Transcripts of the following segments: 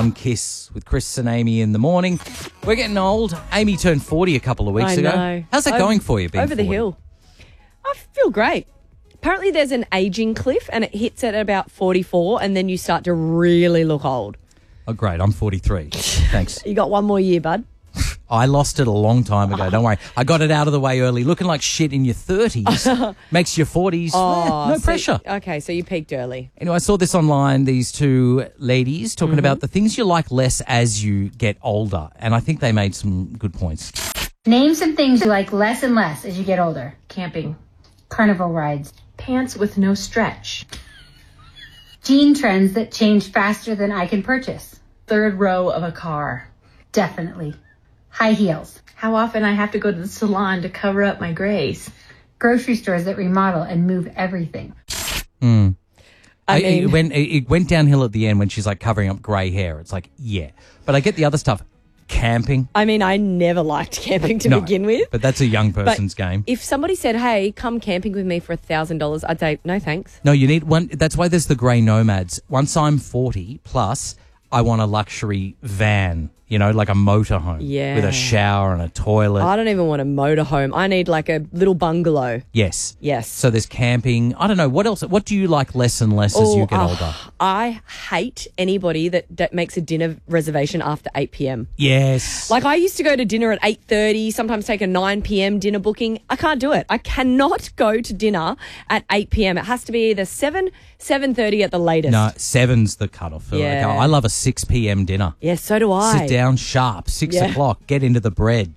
on Kiss with Chris and Amy in the morning. We're getting old. Amy turned 40 a couple of weeks ago. know. How's that going for you, being Over the 40? hill. I feel great. Apparently there's an aging cliff and it hits at about 44 and then you start to really look old. Oh, great. I'm 43. Thanks. You got one more year, bud. I lost it a long time ago. Don't worry. I got it out of the way early. Looking like shit in your 30s makes your 40s. No pressure. Okay, so you peaked early. Anyway, I saw this online, these two ladies talking about the things you like less as you get older. And I think they made some good points. Name some things you like less and less as you get older. Camping. Carnival rides. Pants with no stretch. Jean trends that change faster than I can purchase. Third row of a car. Definitely. High heels. How often I have to go to the salon to cover up my grays. Grocery stores that remodel and move everything. It went downhill at the end when she's like covering up grey hair. It's like, yeah. But I get the other stuff. Camping. I mean, I never liked camping to begin with. But that's a young person's game. If somebody said, hey, come camping with me for $1,000, I'd say, no thanks. No, you need one. That's why there's the grey nomads. Once I'm 40 plus, I want a luxury van, like a motorhome. Yeah. With a shower and a toilet. I don't even want a motorhome. I need like a little bungalow. Yes. Yes. So there's camping. I don't know. What else? What do you like less and less as you get older? I hate anybody that makes a dinner reservation after 8 p.m. Yes. Like I used to go to dinner at 8:30, sometimes take a 9 p.m. dinner booking. I can't do it. I cannot go to dinner at 8 p.m. It has to be either 7:30 at the latest. No, 7's the cutoff. Yeah. I love a 6 p.m. dinner. Yeah, so do I. Sit down sharp, 6 Yeah. o'clock, get into the bread.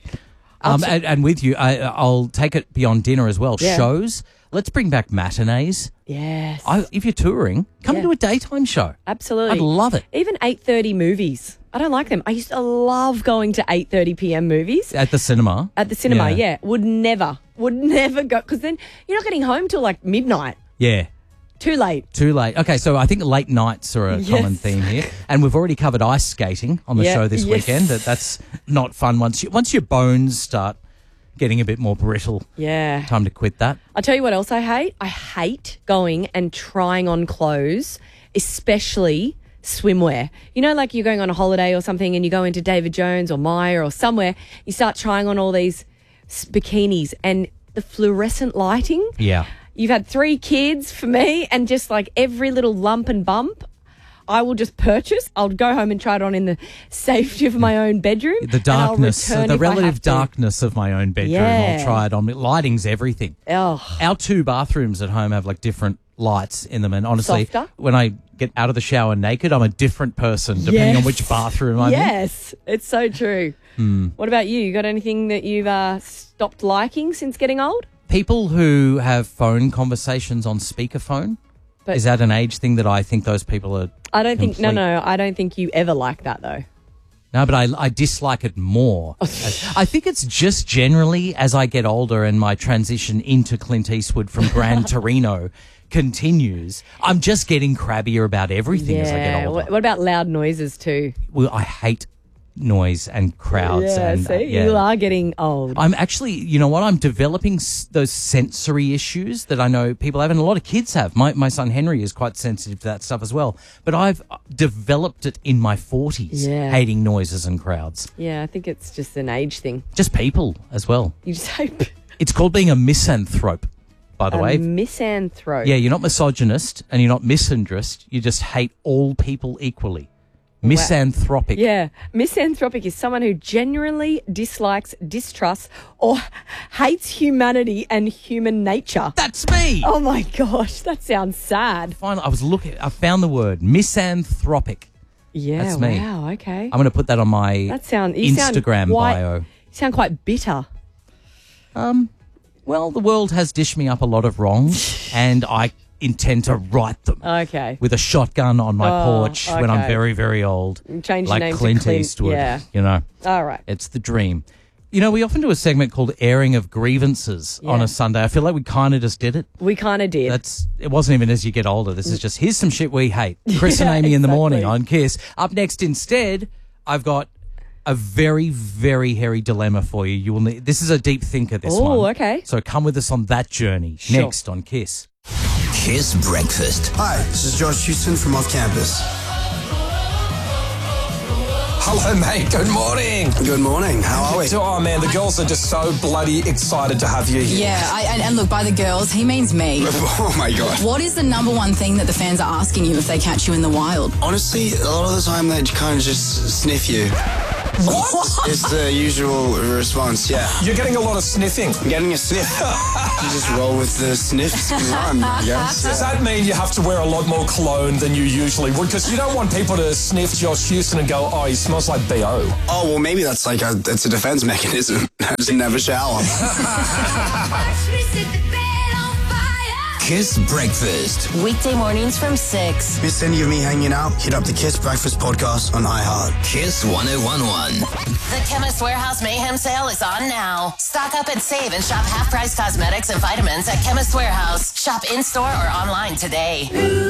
And with you, I'll take it beyond dinner as well. Yeah. Shows. Let's bring back matinees. Yes. If you're touring, come to a daytime show. Absolutely. I'd love it. Even 8:30 movies. I don't like them. I used to love going to 8:30 p.m. movies. At the cinema? At the cinema, yeah. Would never go, because then you're not getting home till like midnight. Yeah. Too late. Too late. Okay, so I think late nights are a common theme here. And we've already covered ice skating on the show this weekend. That's not fun once your bones start getting a bit more brittle. Yeah. Time to quit that. I'll tell you what else I hate. I hate going and trying on clothes, especially swimwear. Like you're going on a holiday or something and you go into David Jones or Myer or somewhere, you start trying on all these bikinis and the fluorescent lighting. Yeah. You've had 3 kids for me, and just like every little lump and bump, I will just purchase. I'll go home and try it on in the safety of my own bedroom. The darkness, and I'll return the if I have relative to. darkness of my own bedroom. Yeah. I'll try it on. Lighting's everything. Oh, Our 2 bathrooms at home have like different lights in them, and honestly, Softer? when I get out of the shower naked, I'm a different person depending on which bathroom I'm in. yes, it's so true. What about you? You got anything that you've stopped liking since getting old? People who have phone conversations on speakerphone, is that an age thing that I think those people are? I don't think. complete- No, I don't think you ever like that though. No, but I dislike it more. I think it's just generally as I get older and my transition into Clint Eastwood from Gran Torino continues, I'm just getting crabbier about everything as I get older. What about loud noises too? Well, I hate noise and crowds. You are getting old. I'm actually, you know what? I'm developing those sensory issues that I know people have, and a lot of kids have. My son Henry is quite sensitive to that stuff as well. But I've developed it in my 40s, hating noises and crowds. Yeah, I think it's just an age thing. Just people as well. You just hope. It's called being a misanthrope, by the way. Misanthrope. Yeah, you're not misogynist and you're not misandrist. You just hate all people equally. Misanthropic. Yeah. Misanthropic is someone who genuinely dislikes, distrusts, or hates humanity and human nature. That's me. Oh, my gosh. That sounds sad. Finally, I found the word. Misanthropic. Yeah, That's me. wow, okay. I'm going to put that on my Instagram bio. You sound quite bitter. Well, the world has dished me up a lot of wrongs, and I intend to right them. Okay. With a shotgun on my porch when I'm very, very old. Change like your name to Clint Clint, Eastwood. yeah. You know. All right. It's the dream. You know, we often do a segment called Airing of Grievances on a Sunday. I feel like we kind of just did it. We kind of did. It wasn't even as you get older. This is just, here's some shit we hate. Chris and Amy in the morning on Kiss. Up next instead, I've got a very, very hairy dilemma for you. You will need. This is a deep thinker, this one. Oh, okay. So come with us on that journey. Sure. Next on Kiss. Kiss Breakfast. Hi, this is Josh Houston from off campus. Hello, mate. Good morning. Good morning. How are we? Oh, man, the girls are just so bloody excited to have you here. Yeah, and look, by the girls, he means me. Oh, my God. What is the number one thing that the fans are asking you if they catch you in the wild? Honestly, a lot of the time they kind of just sniff you. What? It's the usual response, yeah. You're getting a lot of sniffing. I'm getting a sniff. You just roll with the sniffs and run, I guess. Does that mean you have to wear a lot more cologne than you usually would? Because you don't want people to sniff Josh Houston and go, oh, he smells like B.O. Oh, well, maybe that's like it's a defense mechanism. I just never shower. Kiss Breakfast. Weekday mornings from 6. Miss any of me hanging out? Hit up the Kiss Breakfast podcast on iHeart. Kiss 1011. The Chemist Warehouse Mayhem sale is on now. Stock up and save and shop half-price cosmetics and vitamins at Chemist Warehouse. Shop in-store or online today.